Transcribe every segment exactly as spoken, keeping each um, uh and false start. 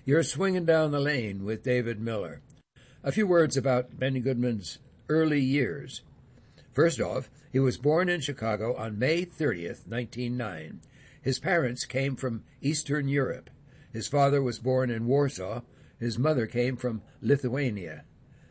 You're swinging down the lane with David Miller. A few words about Benny Goodman's early years. First off, he was born in Chicago on May thirtieth, nineteen oh nine. His parents came from Eastern Europe. His father was born in Warsaw. His mother came from Lithuania.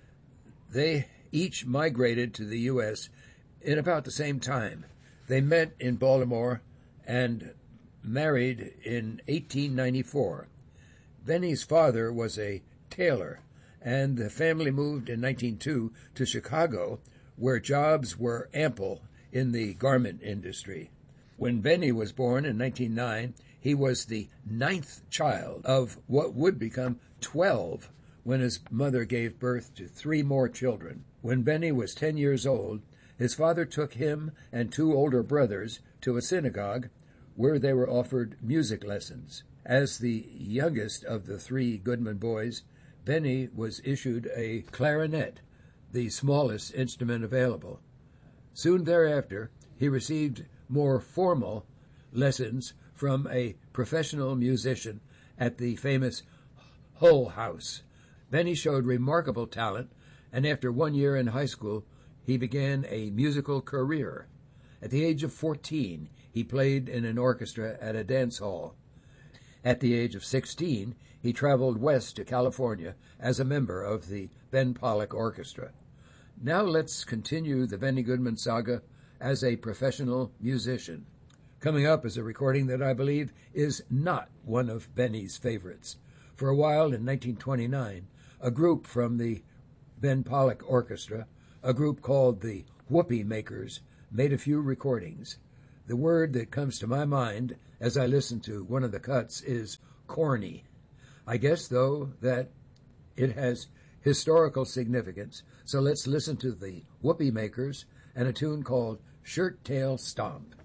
They each migrated to the U S in about the same time. They met in Baltimore and married in eighteen ninety-four. Benny's father was a tailor, and the family moved in nineteen oh two to Chicago, where jobs were ample in the garment industry. When Benny was born in nineteen oh nine, he was the ninth child of what would become twelve when his mother gave birth to three more children. When Benny was ten years old, his father took him and two older brothers to a synagogue where they were offered music lessons. As the youngest of the three Goodman boys, Benny was issued a clarinet, the smallest instrument available. Soon thereafter, he received more formal lessons from a professional musician at the famous Hull House. Benny showed remarkable talent, and after one year in high school, he began a musical career. At the age of fourteen, he played in an orchestra at a dance hall. At the age of sixteen, he traveled west to California as a member of the Ben Pollock Orchestra. Now let's continue the Benny Goodman saga as a professional musician. Coming up is a recording that I believe is not one of Benny's favorites. For a while in nineteen twenty-nine, a group from the Ben Pollock Orchestra, a group called the Whoopee Makers, made a few recordings. The word that comes to my mind as I listen to one of the cuts is corny. I guess, though, that it has historical significance, so let's listen to the Whoopee Makers and a tune called Shirt Tail Stomp.